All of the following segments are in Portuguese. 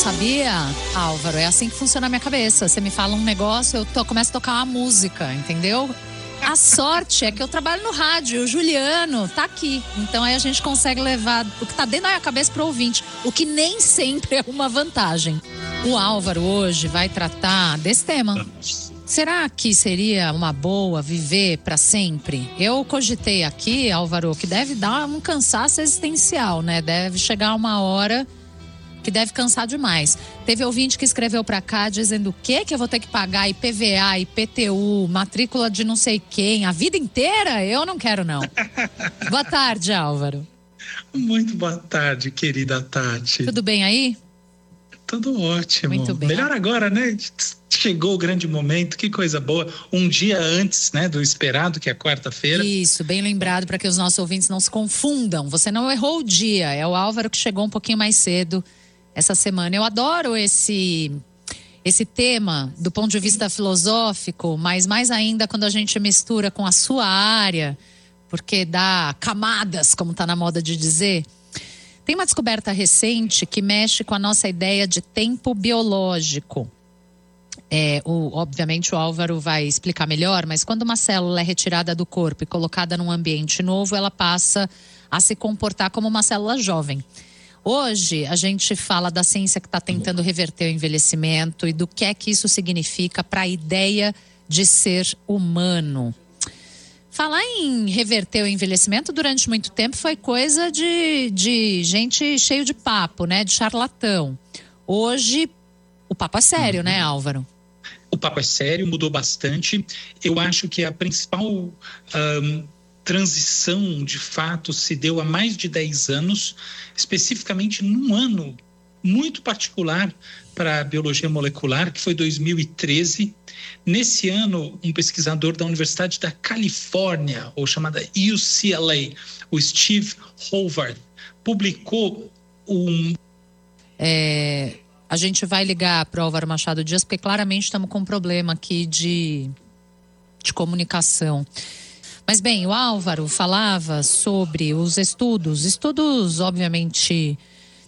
sabia, Álvaro? É assim que funciona a minha cabeça. Você me fala um negócio, eu começo a tocar uma música, entendeu? A sorte é que eu trabalho no rádio, o Juliano tá aqui. Então aí a gente consegue levar o que tá dentro da minha cabeça pro ouvinte, o que nem sempre é uma vantagem. O Álvaro hoje vai tratar desse tema. Será que seria uma boa viver para sempre? Eu cogitei aqui, Álvaro, que deve dar um cansaço existencial, né? Deve chegar uma hora que deve cansar demais. Teve ouvinte que escreveu para cá dizendo o quê? Que eu vou ter que pagar IPVA, IPTU, matrícula de não sei quem, a vida inteira? Eu não quero, não. Boa tarde, Álvaro. Muito boa tarde, querida Tati. Tudo bem aí? Tudo ótimo. Muito bem. Melhor agora, né? Chegou o grande momento, que coisa boa. Um dia antes, né, do esperado, que é quarta-feira. Isso, bem lembrado para que os nossos ouvintes não se confundam. Você não errou o dia, é o Álvaro que chegou um pouquinho mais cedo essa semana. Eu adoro esse tema do ponto de vista filosófico, mas mais ainda quando a gente mistura com a sua área, porque dá camadas, como está na moda de dizer. Tem uma descoberta recente que mexe com a nossa ideia de tempo biológico. Obviamente o Álvaro vai explicar melhor, mas quando uma célula é retirada do corpo e colocada num ambiente novo, ela passa a se comportar como uma célula jovem. Hoje a gente fala da ciência que está tentando reverter o envelhecimento e do que é que isso significa para a ideia de ser humano. Falar em reverter o envelhecimento durante muito tempo foi coisa de gente cheio de papo, né? De charlatão. Hoje o papo é sério, né, Álvaro? O papo é sério, mudou bastante. Eu acho que a principal transição, de fato, se deu há mais de 10 anos, especificamente num ano muito particular para a biologia molecular, que foi 2013. Nesse ano, um pesquisador da Universidade da Califórnia, ou chamada UCLA, o Steve Howard, publicou A gente vai ligar para o Álvaro Machado Dias, porque claramente estamos com um problema aqui de comunicação. Mas bem, o Álvaro falava sobre os estudos obviamente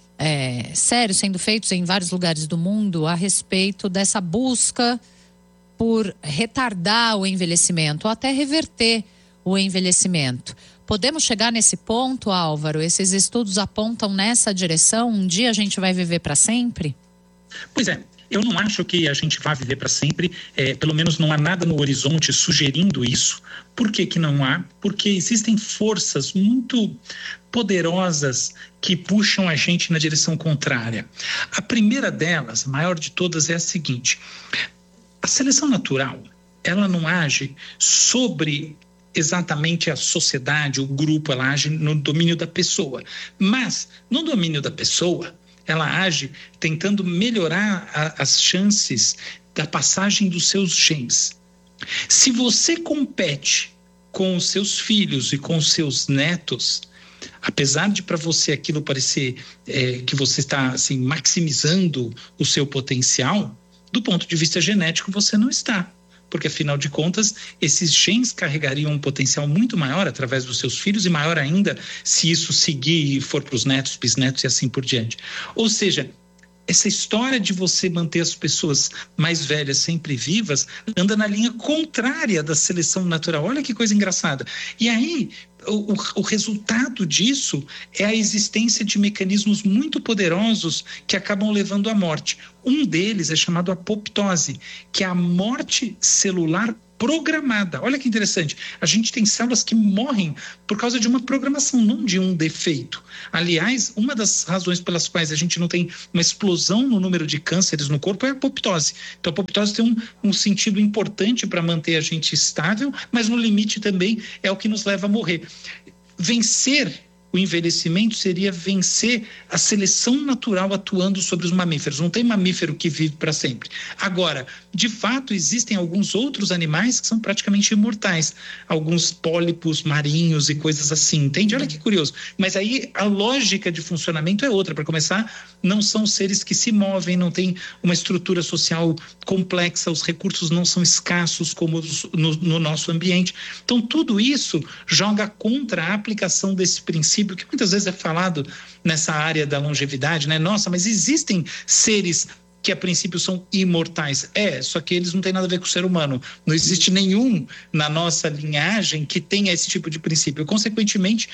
sérios sendo feitos em vários lugares do mundo a respeito dessa busca por retardar o envelhecimento ou até reverter o envelhecimento. Podemos chegar nesse ponto, Álvaro? Esses estudos apontam nessa direção? Um dia a gente vai viver para sempre? Pois é. Eu não acho que a gente vá viver para sempre, pelo menos não há nada no horizonte sugerindo isso. Por que não há? Porque existem forças muito poderosas que puxam a gente na direção contrária. A primeira delas, a maior de todas, é a seguinte: a seleção natural, ela não age sobre exatamente a sociedade, o grupo, ela age no domínio da pessoa. Mas, no domínio da pessoa, ela age tentando melhorar as chances da passagem dos seus genes. Se você compete com os seus filhos e com os seus netos, apesar de para você aquilo parecer que você está assim, maximizando o seu potencial, do ponto de vista genético você não está. Porque, afinal de contas, esses genes carregariam um potencial muito maior através dos seus filhos e maior ainda se isso seguir e for para os netos, bisnetos e assim por diante. Ou seja, essa história de você manter as pessoas mais velhas sempre vivas anda na linha contrária da seleção natural. Olha que coisa engraçada. E aí, o resultado disso é a existência de mecanismos muito poderosos que acabam levando à morte. Um deles é chamado apoptose, que é a morte celular programada. Olha que interessante. A gente tem células que morrem por causa de uma programação, não de um defeito. Aliás, uma das razões pelas quais a gente não tem uma explosão no número de cânceres no corpo é a apoptose. Então, a apoptose tem um sentido importante para manter a gente estável, mas no limite também é o que nos leva a morrer. Vencer o envelhecimento seria vencer a seleção natural atuando sobre os mamíferos. Não tem mamífero que vive para sempre. Agora, de fato, existem alguns outros animais que são praticamente imortais. Alguns pólipos marinhos e coisas assim, entende? Olha que curioso. Mas aí a lógica de funcionamento é outra. Para começar, não são seres que se movem, não tem uma estrutura social complexa, os recursos não são escassos como no nosso ambiente. Então, tudo isso joga contra a aplicação desse princípio princípio, que muitas vezes é falado nessa área da longevidade, né? Nossa, mas existem seres que a princípio são imortais. Só que eles não têm nada a ver com o ser humano. Não existe nenhum na nossa linhagem que tenha esse tipo de princípio. Consequentemente,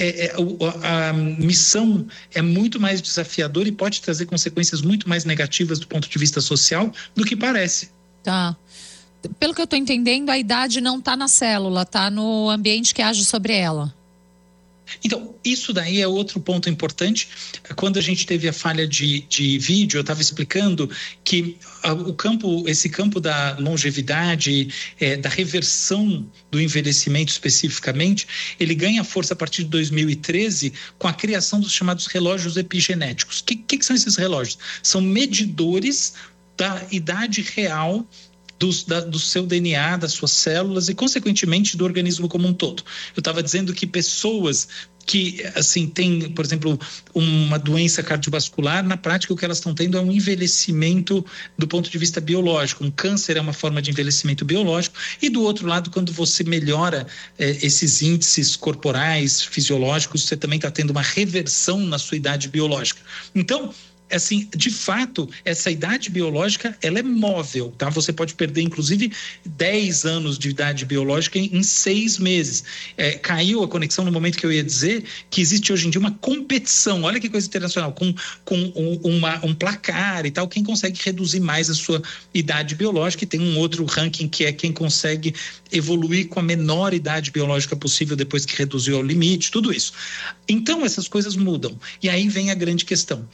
a missão é muito mais desafiadora e pode trazer consequências muito mais negativas do ponto de vista social do que parece. Tá. Pelo que eu estou entendendo, a idade não está na célula, está no ambiente que age sobre ela. Então, isso daí é outro ponto importante. Quando a gente teve a falha de vídeo, eu estava explicando que esse campo da longevidade, da reversão do envelhecimento especificamente, ele ganha força a partir de 2013 com a criação dos chamados relógios epigenéticos. O que são esses relógios? São medidores da idade real do seu DNA, das suas células e, consequentemente, do organismo como um todo. Eu estava dizendo que pessoas que, assim, têm, por exemplo, uma doença cardiovascular, na prática o que elas estão tendo é um envelhecimento do ponto de vista biológico. Um câncer é uma forma de envelhecimento biológico. E, do outro lado, quando você melhora esses índices corporais, fisiológicos, você também está tendo uma reversão na sua idade biológica. Então, assim, de fato, essa idade biológica, ela é móvel, tá? Você pode perder, inclusive, 10 anos de idade biológica em 6 meses. Caiu a conexão no momento que eu ia dizer que existe hoje em dia uma competição, olha que coisa internacional, com um placar e tal, quem consegue reduzir mais a sua idade biológica, e tem um outro ranking que é quem consegue evoluir com a menor idade biológica possível depois que reduziu ao limite, tudo isso. Então, essas coisas mudam. E aí vem a grande questão.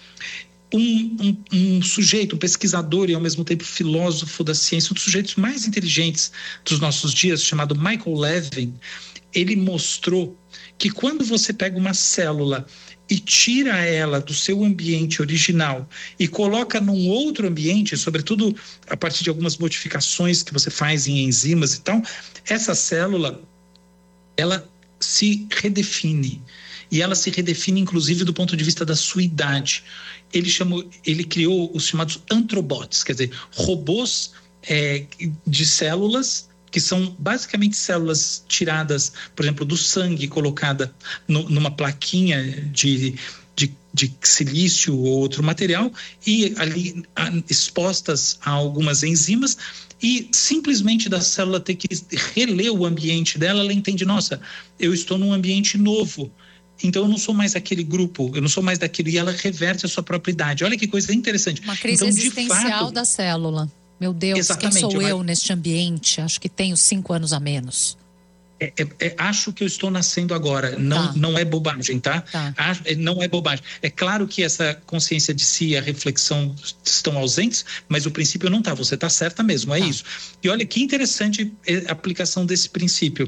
Um sujeito, um pesquisador e ao mesmo tempo filósofo da ciência, um dos sujeitos mais inteligentes dos nossos dias, chamado Michael Levin, ele mostrou que quando você pega uma célula e tira ela do seu ambiente original e coloca num outro ambiente, sobretudo a partir de algumas modificações que você faz em enzimas e tal, essa célula, ela se redefine. E ela se redefine, inclusive, do ponto de vista da sua idade. Ele criou os chamados antrobots, quer dizer, robôs de células, que são basicamente células tiradas, por exemplo, do sangue, colocada numa plaquinha de silício ou outro material, e ali expostas a algumas enzimas, e simplesmente da célula ter que reler o ambiente dela, ela entende, nossa, eu estou num ambiente novo, então eu não sou mais aquele grupo, eu não sou mais daquilo, e ela reverte a sua própria idade. Olha que coisa interessante. Uma crise então, existencial da célula. Meu Deus, exatamente, quem sou eu neste ambiente? Acho que tenho 5 anos a menos. Acho que eu estou nascendo agora. Não é bobagem, tá? Não é bobagem. É claro que essa consciência de si e a reflexão estão ausentes, mas o princípio não está. Você está certa mesmo, é isso. E olha que interessante a aplicação desse princípio.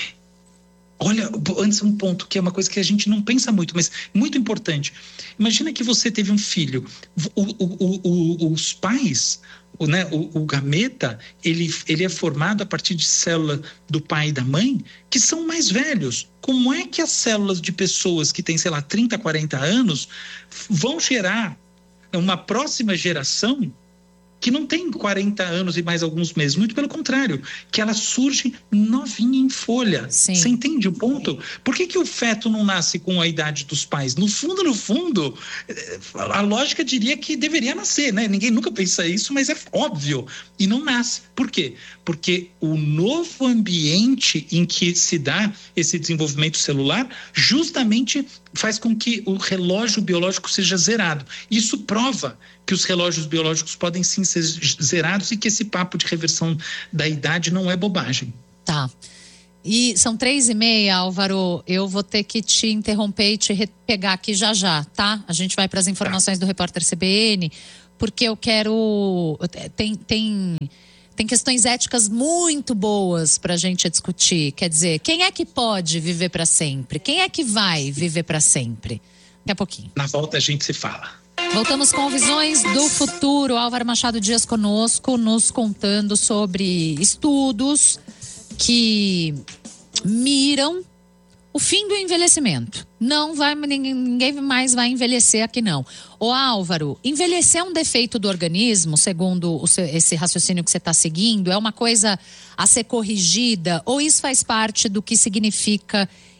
Olha, antes um ponto que é uma coisa que a gente não pensa muito, mas muito importante. Imagina que você teve um filho. Os pais, né, o gameta, ele é formado a partir de célula do pai e da mãe, que são mais velhos. Como é que as células de pessoas que têm, sei lá, 30, 40 anos vão gerar uma próxima geração que não tem 40 anos e mais alguns meses, muito pelo contrário, que ela surge novinha em folha. Sim. Você entende o ponto? Por que o feto não nasce com a idade dos pais? No fundo, a lógica diria que deveria nascer, né? Ninguém nunca pensa isso, mas é óbvio. E não nasce. Por quê? Porque o novo ambiente em que se dá esse desenvolvimento celular justamente faz com que o relógio biológico seja zerado. Isso prova que os relógios biológicos podem sim ser zerados e que esse papo de reversão da idade não é bobagem. Tá. E são 3h30, Álvaro. Eu vou ter que te interromper e te pegar aqui já, tá? A gente vai para as informações do Repórter CBN, porque eu quero... Tem questões éticas muito boas para a gente discutir. Quer dizer, quem é que pode viver para sempre? Quem é que vai viver para sempre? Daqui a pouquinho. Na volta a gente se fala. Voltamos com Visões do Futuro. Álvaro Machado Dias conosco, nos contando sobre estudos que miram o fim do envelhecimento. Ninguém mais vai envelhecer aqui, não. Ô Álvaro, envelhecer é um defeito do organismo, segundo esse raciocínio que você está seguindo? É uma coisa a ser corrigida? Ou isso faz parte do que significa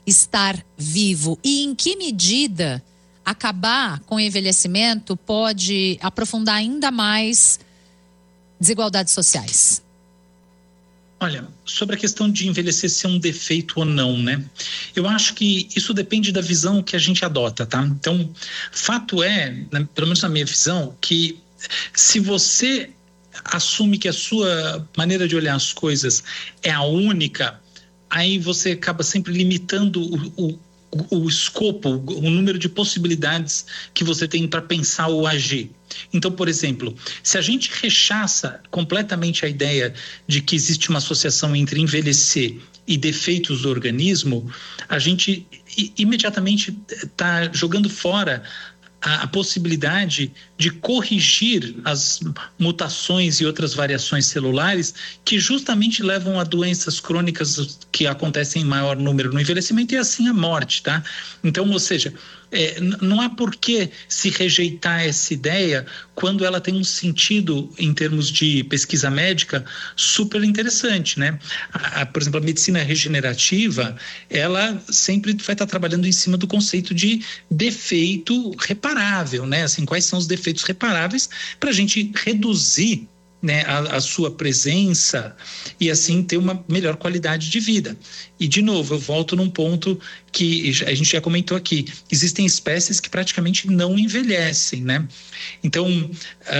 estar vivo e em que medida acabar com o envelhecimento pode aprofundar ainda mais desigualdades sociais? Olha, sobre a questão de envelhecer ser um defeito ou não, né? Eu acho que isso depende da visão que a gente adota, tá? Então, fato é, né, pelo menos na minha visão, que se você assume que a sua maneira de olhar as coisas é a única, aí você acaba sempre limitando o escopo, o número de possibilidades que você tem para pensar ou agir. Então, por exemplo, se a gente rechaça completamente a ideia de que existe uma associação entre envelhecer e defeitos do organismo, a gente imediatamente está jogando fora a possibilidade de corrigir as mutações e outras variações celulares que justamente levam a doenças crônicas que acontecem em maior número no envelhecimento e assim a morte, tá? Então, ou seja, não há por que se rejeitar essa ideia quando ela tem um sentido em termos de pesquisa médica super interessante, né? Por exemplo, a medicina regenerativa, ela sempre vai estar trabalhando em cima do conceito de defeito reparável, né? Assim, quais são os defeitos reparáveis para a gente reduzir, né, a sua presença e assim ter uma melhor qualidade de vida. E de novo, eu volto num ponto que a gente já comentou aqui, existem espécies que praticamente não envelhecem, né? Então,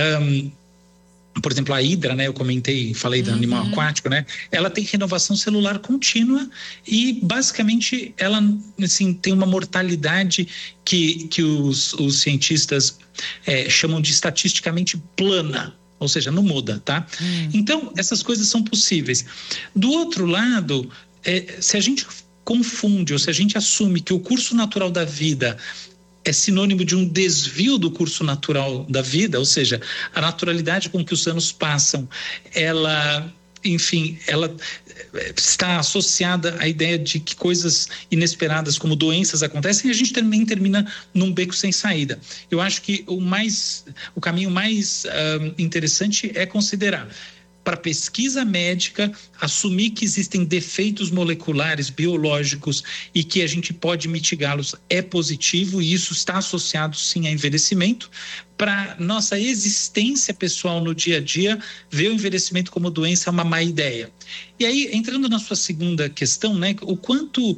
por exemplo, a hidra, né, eu falei do animal aquático, né? Ela tem renovação celular contínua e basicamente ela, assim, tem uma mortalidade que os cientistas chamam de estatisticamente plana. Ou seja, não muda, tá? Então, essas coisas são possíveis. Do outro lado, se a gente confunde ou se a gente assume que o curso natural da vida é sinônimo de um desvio do curso natural da vida, ou seja, a naturalidade com que os anos passam, ela está associada à ideia de que coisas inesperadas como doenças acontecem e a gente também termina num beco sem saída. Eu acho que o caminho mais interessante é considerar, para pesquisa médica, assumir que existem defeitos moleculares, biológicos e que a gente pode mitigá-los é positivo e isso está associado sim a envelhecimento. Para nossa existência pessoal no dia a dia, ver o envelhecimento como doença é uma má ideia. E aí, entrando na sua segunda questão, né, o quanto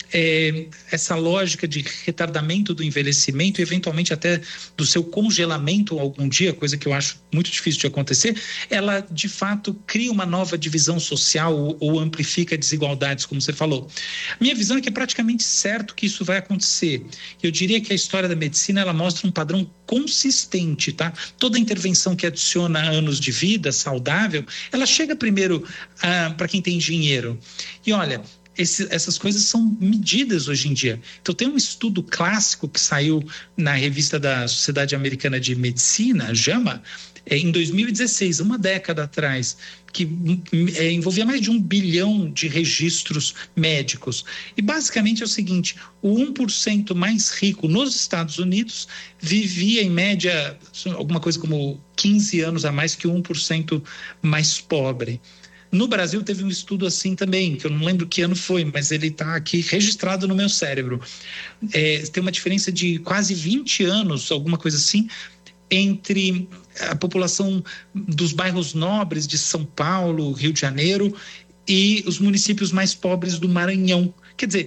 essa lógica de retardamento do envelhecimento e eventualmente até do seu congelamento algum dia, coisa que eu acho muito difícil de acontecer, ela de fato cria uma nova divisão social ou amplifica desigualdades, como você falou. Minha visão é que é praticamente certo que isso vai acontecer. Eu diria que a história da medicina, ela mostra um padrão consistente, tá? Toda intervenção que adiciona anos de vida saudável, ela chega primeiro para quem tem dinheiro. E olha, essas coisas são medidas hoje em dia. Então tem um estudo clássico que saiu na revista da Sociedade Americana de Medicina, JAMA, em 2016, uma década atrás, que envolvia mais de 1 bilhão de registros médicos. E basicamente é o seguinte, o 1% mais rico nos Estados Unidos vivia em média alguma coisa como 15 anos a mais que o 1% mais pobre. No Brasil teve um estudo assim também, que eu não lembro que ano foi, mas ele está aqui registrado no meu cérebro. Tem uma diferença de quase 20 anos, alguma coisa assim, entre a população dos bairros nobres de São Paulo, Rio de Janeiro e os municípios mais pobres do Maranhão. Quer dizer,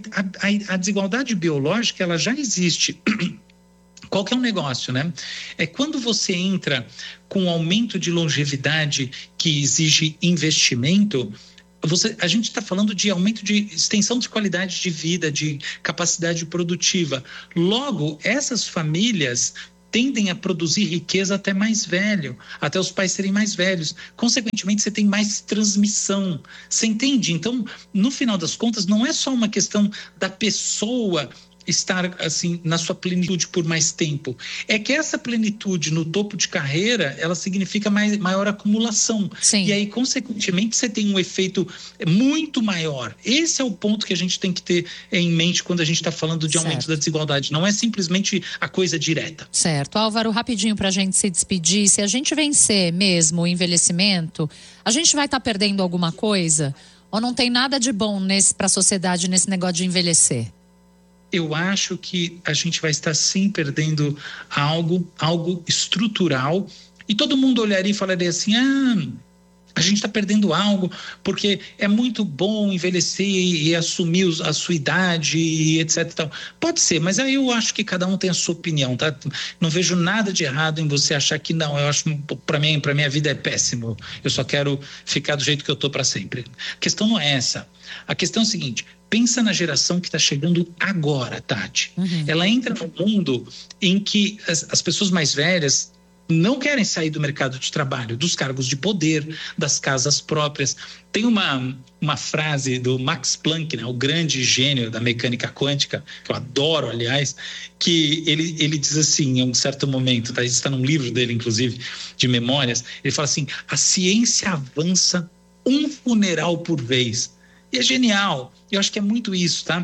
a desigualdade biológica ela já existe. Qual que é o negócio, né? É quando você entra com um aumento de longevidade que exige investimento, a gente está falando de aumento de extensão de qualidade de vida, de capacidade produtiva. Logo, essas famílias tendem a produzir riqueza até mais velho, até os pais serem mais velhos. Consequentemente, você tem mais transmissão. Você entende? Então, no final das contas, não é só uma questão da pessoa estar assim na sua plenitude por mais tempo, é que essa plenitude no topo de carreira ela significa maior acumulação. Sim. E aí consequentemente você tem um efeito muito maior. Esse é o ponto que a gente tem que ter em mente quando a gente está falando de aumento da desigualdade, não é simplesmente a coisa direta. Certo. Álvaro, rapidinho para a gente se despedir, se a gente vencer mesmo o envelhecimento, a gente vai estar perdendo alguma coisa? Ou não tem nada de bom para a sociedade nesse negócio de envelhecer? Eu acho que a gente vai estar sim perdendo algo estrutural, e todo mundo olharia e falaria assim: a gente está perdendo algo, porque é muito bom envelhecer e assumir a sua idade e etc e tal. Pode ser, mas aí eu acho que cada um tem a sua opinião, tá? Não vejo nada de errado em você achar que não. Eu acho, para minha vida é péssimo. Eu só quero ficar do jeito que eu tô para sempre. A questão não é essa. A questão é o seguinte: pensa na geração que está chegando agora, Tati. Ela entra num mundo em que as pessoas mais velhas não querem sair do mercado de trabalho, dos cargos de poder, das casas próprias. Tem uma frase do Max Planck, né, o grande gênio da mecânica quântica, que eu adoro, aliás, que ele diz assim, em um certo momento, tá? Isso está num livro dele, inclusive, de memórias. Ele fala assim: a ciência avança um funeral por vez. E é genial, eu acho que é muito isso, tá?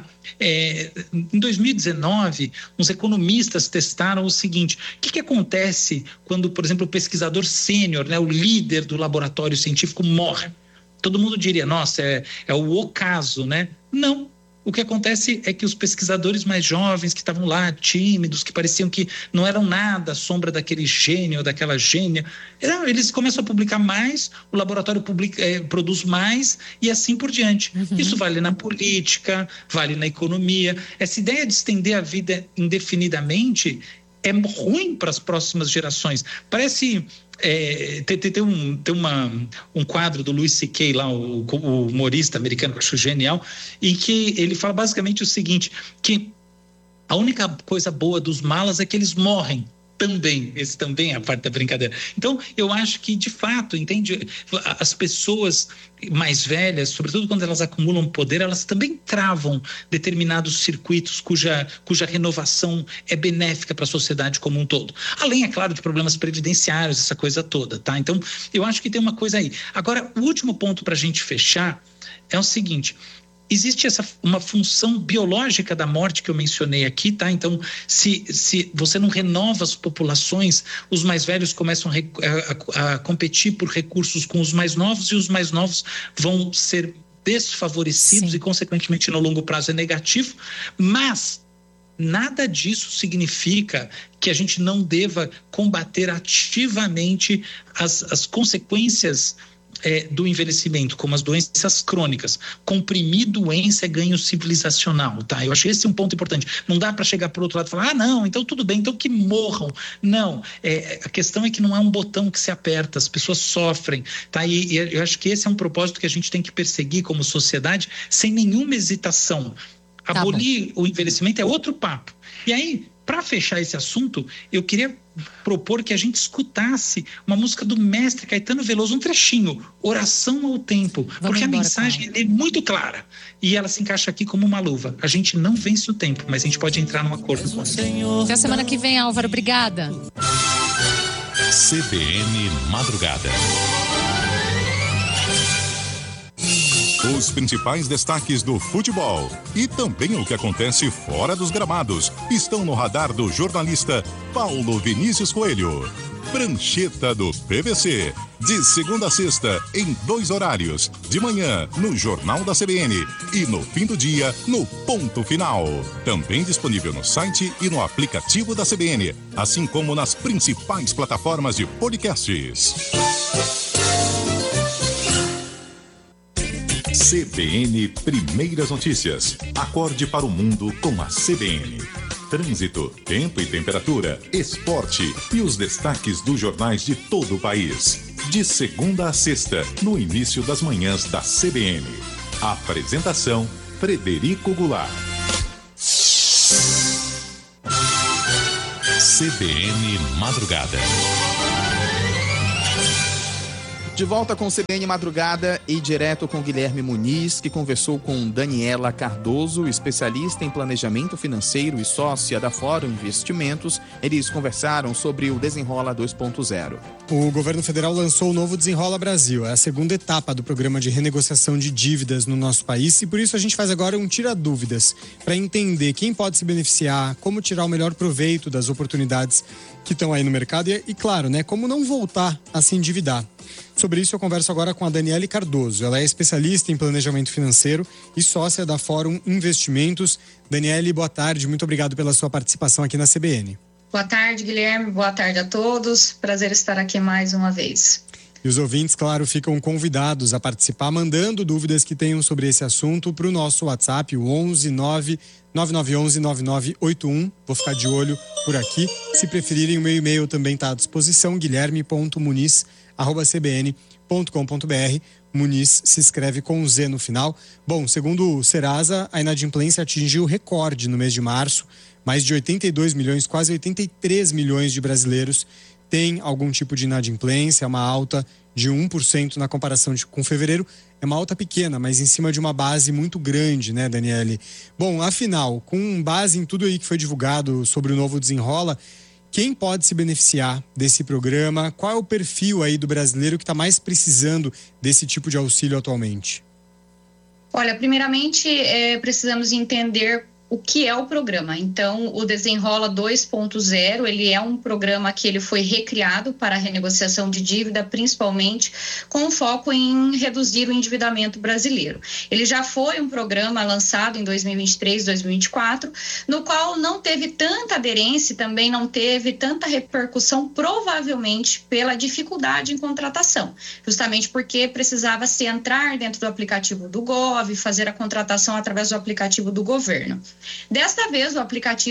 Em 2019, uns economistas testaram o seguinte: o que acontece quando, por exemplo, o pesquisador sênior, né, o líder do laboratório científico, morre? Todo mundo diria: nossa, é o ocaso, né? Não. O que acontece é que os pesquisadores mais jovens, que estavam lá, tímidos, que pareciam que não eram nada à sombra daquele gênio, daquela gênia, eles começam a publicar mais, o laboratório produz mais e assim por diante. Isso vale na política, vale na economia. Essa ideia de estender a vida indefinidamente é ruim para as próximas gerações. Parece... tem um quadro do Louis C.K. lá, o humorista americano, que eu acho genial, em que ele fala basicamente o seguinte: que a única coisa boa dos malas é que eles morrem também. Esse também é a parte da brincadeira. Então, eu acho que, de fato, entende? As pessoas mais velhas, sobretudo quando elas acumulam poder, elas também travam determinados circuitos cuja renovação é benéfica para a sociedade como um todo. Além, é claro, de problemas previdenciários, essa coisa toda, tá? Então, eu acho que tem uma coisa aí. Agora, o último ponto para a gente fechar é o seguinte: existe uma função biológica da morte que eu mencionei aqui, tá? Então, se você não renova as populações, os mais velhos começam a competir por recursos com os mais novos, e os mais novos vão ser desfavorecidos. Sim. E, consequentemente, no longo prazo é negativo. Mas nada disso significa que a gente não deva combater ativamente as consequências do envelhecimento, como as doenças crônicas. Comprimir doença é ganho civilizacional, tá? Eu acho que esse é um ponto importante. Não dá para chegar para o outro lado e falar: não, então tudo bem, então que morram. Não, a questão é que não é um botão que se aperta, as pessoas sofrem, tá? E eu acho que esse é um propósito que a gente tem que perseguir como sociedade, sem nenhuma hesitação. Abolir o envelhecimento é outro papo. E aí, para fechar esse assunto, eu queria propor que a gente escutasse uma música do mestre Caetano Veloso, um trechinho, Oração ao Tempo, porque a mensagem é muito clara e ela se encaixa aqui como uma luva. A gente não vence o tempo, mas a gente pode entrar num acordo com ele. Até a semana que vem, Álvaro. Obrigada. CBN Madrugada. Os principais destaques do futebol e também o que acontece fora dos gramados estão no radar do jornalista Paulo Vinícius Coelho. Prancheta do PVC, de segunda a sexta, em 2 horários. De manhã, no Jornal da CBN e no fim do dia, no Ponto Final. Também disponível no site e no aplicativo da CBN, assim como nas principais plataformas de podcasts. CBN Primeiras Notícias. Acorde para o mundo com a CBN. Trânsito, tempo e temperatura, esporte e os destaques dos jornais de todo o país. De segunda a sexta, no início das manhãs da CBN. Apresentação: Frederico Goulart. CBN Madrugada. De volta com CBN Madrugada e direto com Guilherme Muniz, que conversou com Daniela Cardoso, especialista em planejamento financeiro e sócia da Fórum Investimentos. Eles conversaram sobre o Desenrola 2.0. O governo federal lançou o novo Desenrola Brasil. É a segunda etapa do programa de renegociação de dívidas no nosso país e por isso a gente faz agora um Tira Dúvidas, para entender quem pode se beneficiar, como tirar o melhor proveito das oportunidades que estão aí no mercado e claro, né, como não voltar a se endividar. Sobre isso eu converso agora com a Daniele Cardoso. Ela é especialista em planejamento financeiro e sócia da Fórum Investimentos. Daniele, boa tarde. Muito obrigado pela sua participação aqui na CBN. Boa tarde, Guilherme. Boa tarde a todos. Prazer estar aqui mais uma vez. E os ouvintes, claro, ficam convidados a participar, mandando dúvidas que tenham sobre esse assunto para o nosso WhatsApp, o 11 9911 9981. Vou ficar de olho por aqui. Se preferirem, o meu e-mail também está à disposição, guilherme.muniz@cbn.com.br. Muniz se escreve com Z no final. Bom, segundo o Serasa, a inadimplência atingiu recorde no mês de março. Mais de 82 milhões, quase 83 milhões de brasileiros têm algum tipo de inadimplência, uma alta de 1% na comparação com fevereiro. É uma alta pequena, mas em cima de uma base muito grande, né, Daniele? Bom, afinal, com base em tudo aí que foi divulgado sobre o novo Desenrola, quem pode se beneficiar desse programa? Qual é o perfil aí do brasileiro que está mais precisando desse tipo de auxílio atualmente? Olha, primeiramente, precisamos entender o que é o programa. Então, o Desenrola 2.0, ele é um programa que ele foi recriado para a renegociação de dívida, principalmente com foco em reduzir o endividamento brasileiro. Ele já foi um programa lançado em 2023, 2024, no qual não teve tanta aderência e também não teve tanta repercussão, provavelmente pela dificuldade em contratação, justamente porque precisava se entrar dentro do aplicativo do Gov, fazer a contratação através do aplicativo do governo. Desta vez o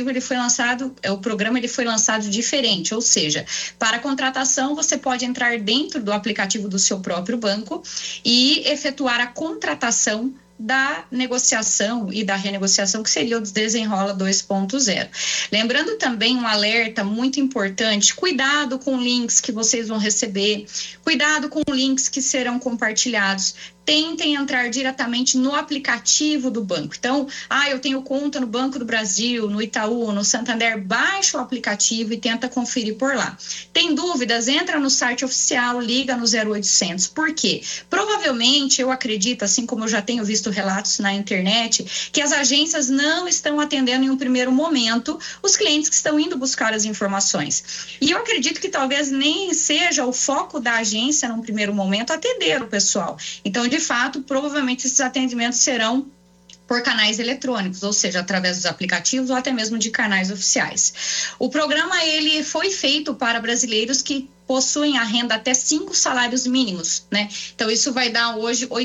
programa foi lançado diferente, ou seja, para a contratação você pode entrar dentro do aplicativo do seu próprio banco e efetuar a contratação da negociação e da renegociação, que seria o Desenrola 2.0. Lembrando também um alerta muito importante: cuidado com links que vocês vão receber, cuidado com links que serão compartilhados. Tentem entrar diretamente no aplicativo do banco. Então, eu tenho conta no Banco do Brasil, no Itaú, no Santander. Baixa o aplicativo e tenta conferir por lá. Tem dúvidas? Entra no site oficial, liga no 0800. Por quê? Provavelmente, eu acredito, assim como eu já tenho visto relatos na internet, que as agências não estão atendendo em um primeiro momento os clientes que estão indo buscar as informações. E eu acredito que talvez nem seja o foco da agência, num primeiro momento, atender o pessoal. Então, de fato, provavelmente esses atendimentos serão por canais eletrônicos, ou seja, através dos aplicativos ou até mesmo de canais oficiais. O programa ele foi feito para brasileiros que possuem a renda até 5 salários mínimos, né? Então, isso vai dar hoje R$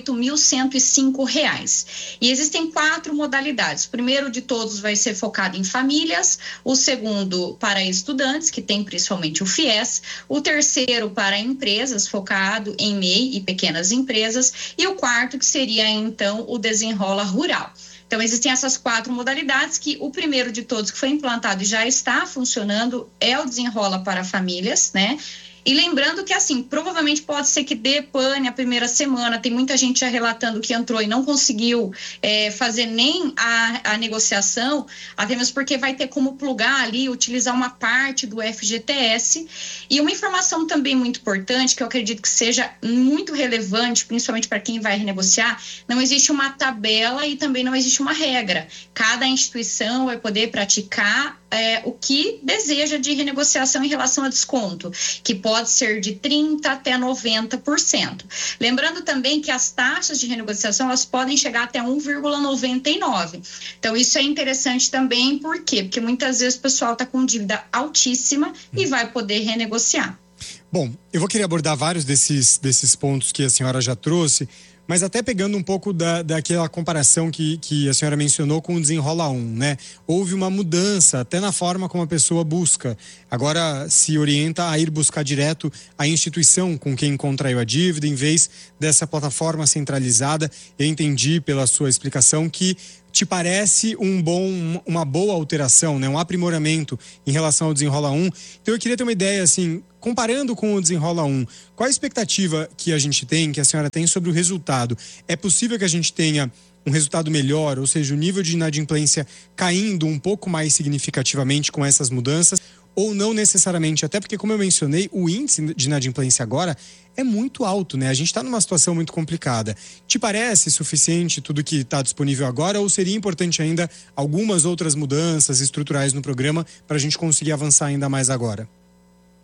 8.105. E existem 4 modalidades. O primeiro de todos vai ser focado em famílias, o segundo para estudantes, que tem principalmente o FIES, o terceiro para empresas, focado em MEI e pequenas empresas, e o quarto que seria, então, o Desenrola Rural. Então, existem essas 4 modalidades, que o primeiro de todos que foi implantado e já está funcionando é o Desenrola para famílias, né? E lembrando que, assim, provavelmente pode ser que dê pane a primeira semana. Tem muita gente já relatando que entrou e não conseguiu fazer nem a negociação, até mesmo porque vai ter como plugar ali, utilizar uma parte do FGTS. E uma informação também muito importante, que eu acredito que seja muito relevante, principalmente para quem vai renegociar: não existe uma tabela e também não existe uma regra. Cada instituição vai poder praticar o que deseja de renegociação em relação a desconto, que pode ser de 30% até 90%. Lembrando também que as taxas de renegociação elas podem chegar até 1,99%. Então, isso é interessante também, por quê? Porque muitas vezes o pessoal está com dívida altíssima e vai poder renegociar. Bom, eu vou querer abordar vários desses pontos que a senhora já trouxe, mas até pegando um pouco daquela comparação que a senhora mencionou com o Desenrola 1, né? Houve uma mudança até na forma como a pessoa busca. Agora se orienta a ir buscar direto a instituição com quem contraiu a dívida, em vez dessa plataforma centralizada. Eu entendi pela sua explicação que te parece uma boa alteração, né? Um aprimoramento em relação ao Desenrola 1. Então eu queria ter uma ideia, assim, comparando com o Desenrola 1, qual a expectativa que a gente tem, que a senhora tem sobre o resultado? É possível que a gente tenha um resultado melhor, ou seja, o nível de inadimplência caindo um pouco mais significativamente com essas mudanças, ou não necessariamente? Até porque, como eu mencionei, o índice de inadimplência agora é muito alto, né? A gente está numa situação muito complicada. Te parece suficiente tudo que está disponível agora, ou seria importante ainda algumas outras mudanças estruturais no programa para a gente conseguir avançar ainda mais agora?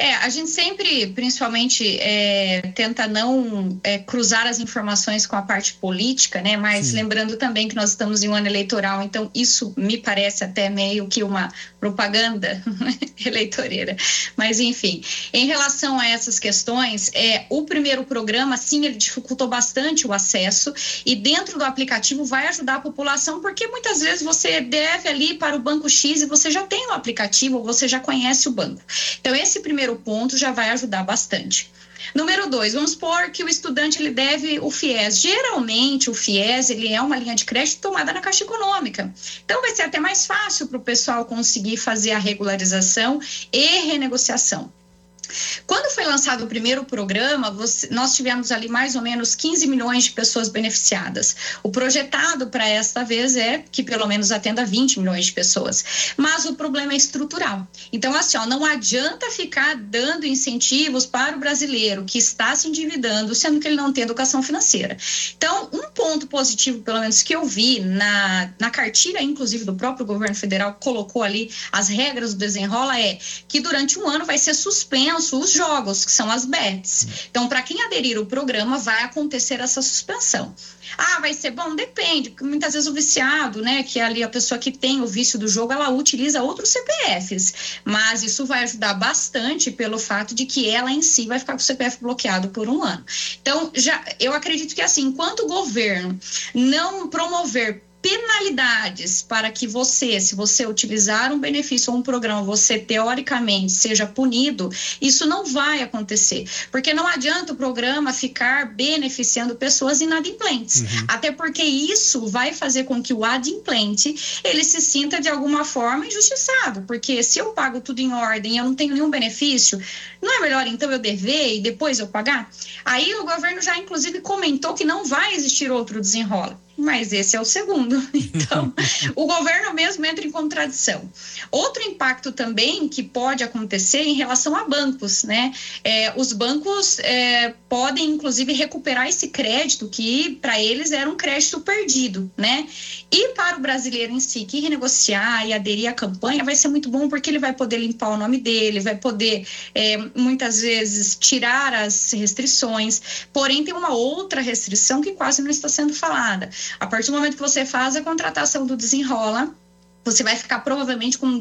A gente sempre, principalmente, tenta não cruzar as informações com a parte política, né? Mas Sim. lembrando também que nós estamos em um ano eleitoral, então isso me parece até meio que uma propaganda eleitoreira. Mas, enfim, em relação a essas questões, o primeiro programa, sim, ele dificultou bastante o acesso e dentro do aplicativo vai ajudar a população, porque muitas vezes você deve ali para o Banco X e você já tem o aplicativo, ou você já conhece o banco. Então, esse primeiro ponto já vai ajudar bastante. Número 2, vamos supor que o estudante ele deve o FIES. Geralmente, o FIES ele é uma linha de crédito tomada na Caixa Econômica. Então, vai ser até mais fácil para o pessoal conseguir fazer a regularização e renegociação. Quando foi lançado o primeiro programa, nós tivemos ali mais ou menos 15 milhões de pessoas beneficiadas. O projetado para esta vez é que pelo menos atenda 20 milhões de pessoas. Mas o problema é estrutural. Então, assim, não adianta ficar dando incentivos para o brasileiro que está se endividando, sendo que ele não tem educação financeira. Então, um ponto positivo, pelo menos que eu vi na cartilha, inclusive do próprio governo federal, colocou ali as regras do Desenrola, é que durante um ano vai ser suspenso os jogos, que são as bets. Então, para quem aderir ao programa, vai acontecer essa suspensão. Vai ser bom? Depende, porque muitas vezes o viciado, né, que é ali a pessoa que tem o vício do jogo, ela utiliza outros CPFs, mas isso vai ajudar bastante pelo fato de que ela em si vai ficar com o CPF bloqueado por um ano. Então, eu acredito que assim, enquanto o governo não promover penalidades para que você, se você utilizar um benefício ou um programa, você teoricamente seja punido, isso não vai acontecer, porque não adianta o programa ficar beneficiando pessoas inadimplentes, até porque isso vai fazer com que o adimplente, ele se sinta de alguma forma injustiçado, porque se eu pago tudo em ordem e eu não tenho nenhum benefício, não é melhor então eu dever e depois eu pagar? Aí o governo já inclusive comentou que não vai existir outro desenrola. Mas esse é o segundo. Então, o governo mesmo entra em contradição. Outro impacto também que pode acontecer em relação a bancos, né? Os bancos podem, inclusive, recuperar esse crédito que, para eles, era um crédito perdido, né? E para o brasileiro em si, que renegociar e aderir à campanha, vai ser muito bom, porque ele vai poder limpar o nome dele, vai poder, muitas vezes, tirar as restrições. Porém, tem uma outra restrição que quase não está sendo falada. A partir do momento que você faz a contratação do Desenrola, você vai ficar provavelmente com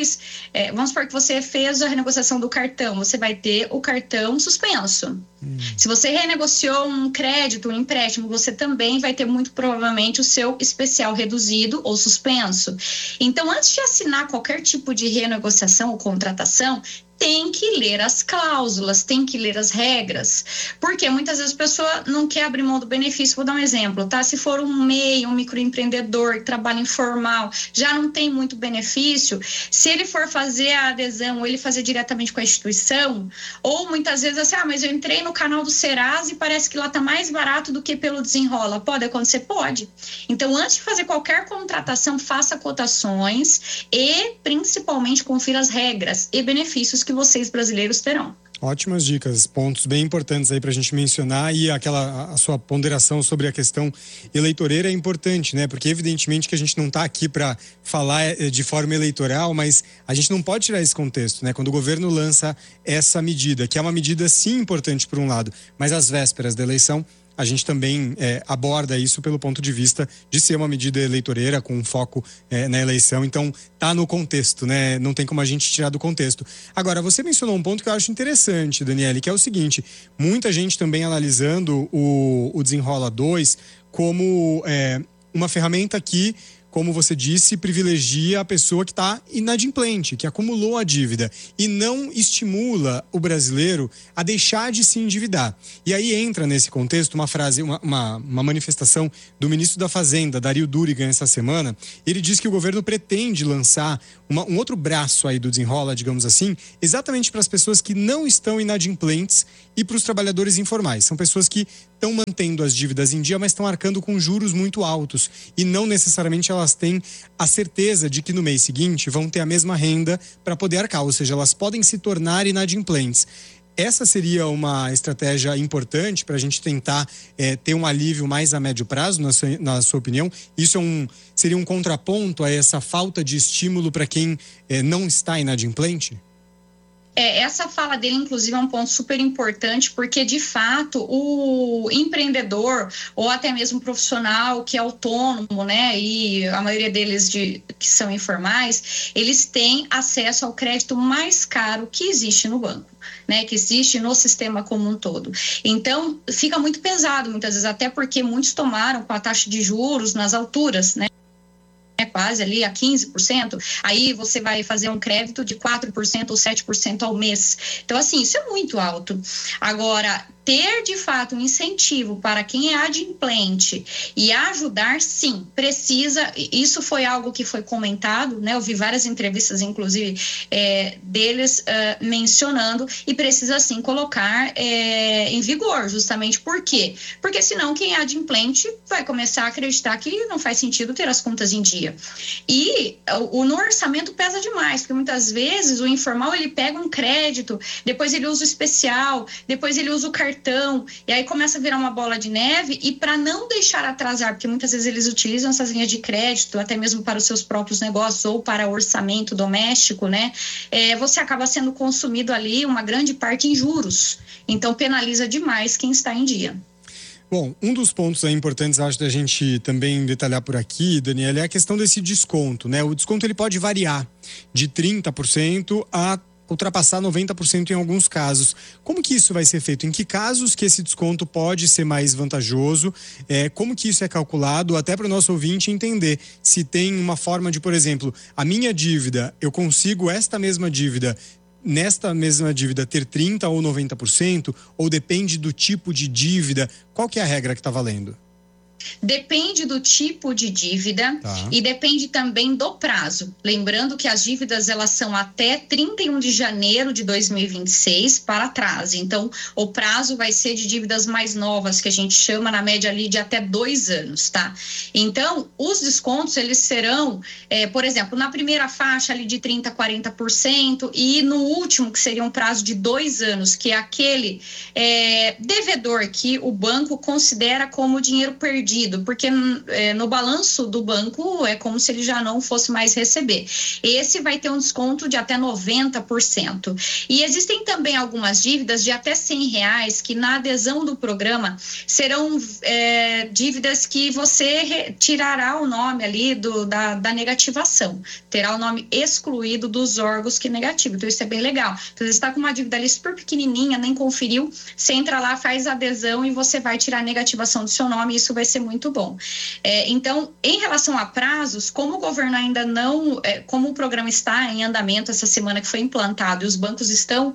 vamos supor que você fez a renegociação do cartão, você vai ter o cartão suspenso. Se você renegociou um crédito, um empréstimo, você também vai ter muito provavelmente o seu especial reduzido ou suspenso. Então, antes de assinar qualquer tipo de renegociação ou contratação, tem que ler as cláusulas, tem que ler as regras, porque muitas vezes a pessoa não quer abrir mão do benefício. Vou dar um exemplo, tá? Se for um MEI, um microempreendedor que trabalha informal, já não tem muito benefício, se ele for fazer a adesão ou ele fazer diretamente com a instituição, ou muitas vezes assim, mas eu entrei no canal do Serasa e parece que lá tá mais barato do que pelo Desenrola. Pode acontecer? Pode. Então, antes de fazer qualquer contratação, faça cotações e, principalmente, confira as regras e benefícios que vocês brasileiros terão. Ótimas dicas, pontos bem importantes aí pra gente mencionar, e a sua ponderação sobre a questão eleitoreira é importante, né? Porque evidentemente que a gente não tá aqui para falar de forma eleitoral, mas a gente não pode tirar esse contexto, né? Quando o governo lança essa medida, que é uma medida sim importante por um lado, mas às vésperas da eleição, a gente também aborda isso pelo ponto de vista de ser uma medida eleitoreira com foco na eleição. Então, tá no contexto, né? Não tem como a gente tirar do contexto. Agora, você mencionou um ponto que eu acho interessante, Daniele, que é o seguinte: muita gente também analisando o Desenrola 2 como uma ferramenta que, como você disse, privilegia a pessoa que está inadimplente, que acumulou a dívida, e não estimula o brasileiro a deixar de se endividar. E aí entra nesse contexto uma frase, uma manifestação do ministro da Fazenda, Dario Durigan, essa semana. Ele diz que o governo pretende lançar um outro braço aí do Desenrola, digamos assim, exatamente para as pessoas que não estão inadimplentes e para os trabalhadores informais. São pessoas que estão mantendo as dívidas em dia, mas estão arcando com juros muito altos e não necessariamente elas têm a certeza de que no mês seguinte vão ter a mesma renda para poder arcar, ou seja, elas podem se tornar inadimplentes. Essa seria uma estratégia importante para a gente tentar ter um alívio mais a médio prazo, na sua opinião? Isso seria um contraponto a essa falta de estímulo para quem não está inadimplente? Essa fala dele, inclusive, é um ponto super importante, porque, de fato, o empreendedor ou até mesmo o profissional que é autônomo, né, e a maioria deles que são informais, eles têm acesso ao crédito mais caro que existe no banco, né, que existe no sistema como um todo. Então, fica muito pesado, muitas vezes, até porque muitos tomaram com a taxa de juros nas alturas, né, quase ali a 15%, aí você vai fazer um crédito de 4% ou 7% ao mês. Então, assim, isso é muito alto. Agora, ter, de fato, um incentivo para quem é adimplente e ajudar, sim, precisa. Isso foi algo que foi comentado, né? Eu vi várias entrevistas, inclusive, deles mencionando, e precisa, sim, colocar em vigor, justamente. Por quê? Porque senão quem é adimplente vai começar a acreditar que não faz sentido ter as contas em dia. E no orçamento pesa demais, porque muitas vezes o informal, ele pega um crédito, depois ele usa o especial, depois ele usa o cartão, e aí começa a virar uma bola de neve. E para não deixar atrasar, porque muitas vezes eles utilizam essas linhas de crédito até mesmo para os seus próprios negócios ou para orçamento doméstico, né? Você acaba sendo consumido ali uma grande parte em juros, então penaliza demais quem está em dia. Bom, um dos pontos aí importantes, acho, da gente também detalhar por aqui, Daniela, é a questão desse desconto, né? O desconto, ele pode variar de 30% a ultrapassar 90% em alguns casos. Como que isso vai ser feito? Em que casos que esse desconto pode ser mais vantajoso? Como que isso é calculado? Até para o nosso ouvinte entender se tem uma forma de, por exemplo, a minha dívida, eu consigo nesta mesma dívida ter 30% ou 90%? Ou depende do tipo de dívida? Qual que é a regra que está valendo? Depende do tipo de dívida, e depende também do prazo. Lembrando que as dívidas, elas são até 31 de janeiro de 2026 para trás. Então, o prazo vai ser de dívidas mais novas, que a gente chama na média ali de até 2 anos, tá? Então, os descontos, eles serão, por exemplo, na primeira faixa ali de 30% a 40%, e no último, que seria um prazo de 2 anos, que é aquele devedor que o banco considera como dinheiro perdido, porque no balanço do banco é como se ele já não fosse mais receber. Esse vai ter um desconto de até 90%. E existem também algumas dívidas de até R$100 que na adesão do programa serão dívidas que você tirará o nome ali da negativação, terá o nome excluído dos órgãos que negativam. Então isso é bem legal. Então você está com uma dívida ali super pequenininha, nem conferiu, você entra lá, faz a adesão e você vai tirar a negativação do seu nome, e isso vai ser muito bom. Então, em relação a prazos, como o governo ainda não, como o programa está em andamento essa semana que foi implantado, e os bancos estão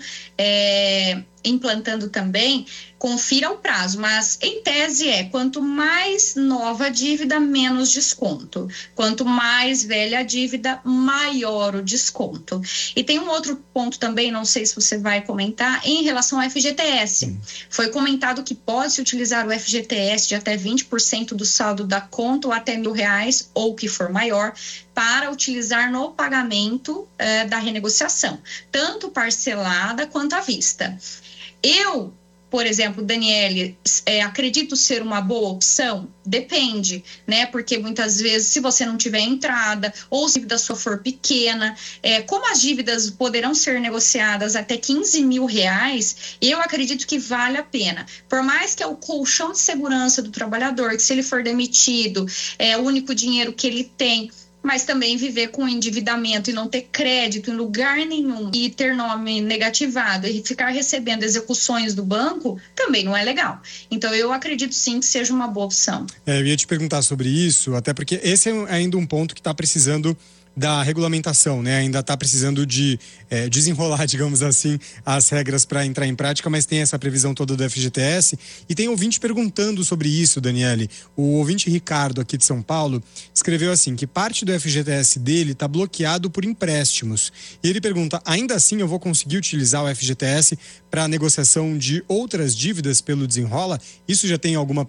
implantando também, confira o prazo, mas em tese quanto mais nova a dívida, menos desconto. Quanto mais velha a dívida, maior o desconto. E tem um outro ponto também, não sei se você vai comentar, em relação ao FGTS. Foi comentado que pode-se utilizar o FGTS de até 20% do saldo da conta ou até R$1.000 ou o que for maior, para utilizar no pagamento da renegociação, tanto parcelada quanto à vista. Eu, por exemplo, Daniele, acredito ser uma boa opção? Depende, né? Porque muitas vezes, se você não tiver entrada, ou se a dívida sua for pequena, como as dívidas poderão ser negociadas até R$15.000, eu acredito que vale a pena. Por mais que é o colchão de segurança do trabalhador, que se ele for demitido, é o único dinheiro que ele tem, mas também viver com endividamento e não ter crédito em lugar nenhum e ter nome negativado e ficar recebendo execuções do banco também não é legal. Então eu acredito sim que seja uma boa opção. Eu ia te perguntar sobre isso, até porque esse é ainda um ponto que está precisando da regulamentação, né? Ainda está precisando de desenrolar, digamos assim, as regras para entrar em prática, mas tem essa previsão toda do FGTS. E tem ouvinte perguntando sobre isso, Daniele. O ouvinte Ricardo, aqui de São Paulo, escreveu assim, que parte do FGTS dele está bloqueado por empréstimos. E ele pergunta, ainda assim eu vou conseguir utilizar o FGTS para negociação de outras dívidas pelo Desenrola? Isso já tem alguma